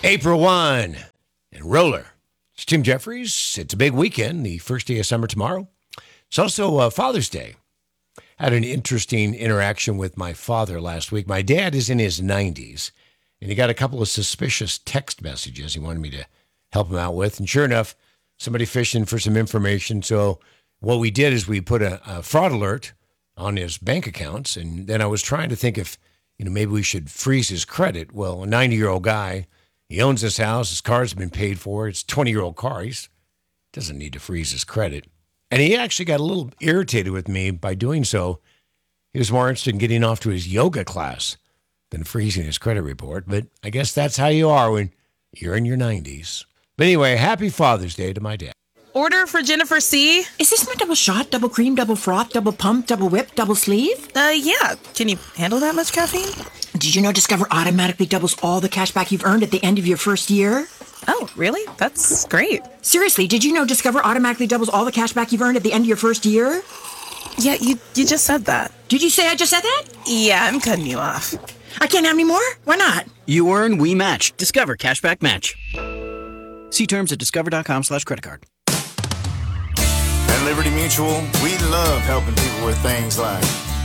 April 1 and Roller. It's Tim Jeffries. It's a big weekend, the first day of summer tomorrow. It's also Father's Day. Had an interesting interaction with my father last week. My dad is in his 90s, and he got a couple of suspicious text messages he wanted me to help him out with. And sure enough, somebody fishing for some information. So what we did is we put a fraud alert on his bank accounts, and then I was trying to think if, maybe we should freeze his credit. Well, a 90-year-old guy, he owns this house. His car's been paid for. It's a 20-year-old car. He doesn't need to freeze his credit. And he actually got a little irritated with me by doing so. He was more interested in getting off to his yoga class than freezing his credit report. But I guess that's how you are when you're in your 90s. But anyway, happy Father's Day to my dad. Order for Jennifer C. Is this my double shot, double cream, double froth, double pump, double whip, double sleeve? Yeah. Can you handle that much caffeine? Did you know Discover automatically doubles all the cash back you've earned at the end of your first year? Oh, really? That's great. Seriously, did you know Discover automatically doubles all the cash back you've earned at the end of your first year? Yeah, you just said that. Did you say I just said that? Yeah, I'm cutting you off. I can't have any more? Why not? You earn, we match. Discover Cashback Match. See terms at discover.com/creditcard. At Liberty Mutual, we love helping people with things like